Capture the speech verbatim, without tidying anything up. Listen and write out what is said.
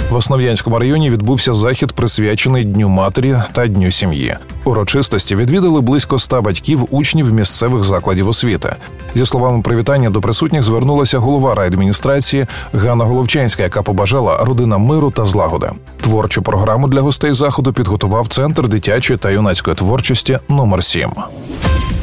В Основ'янському районі відбувся захід, присвячений Дню матері та Дню сім'ї. Урочистості відвідали близько ста батьків, учнів місцевих закладів освіти. Зі словами привітання до присутніх звернулася голова райадміністрації Ганна Головчанська, яка побажала родинам миру та злагоди. Творчу програму для гостей заходу підготував Центр дитячої та юнацької творчості номер сім.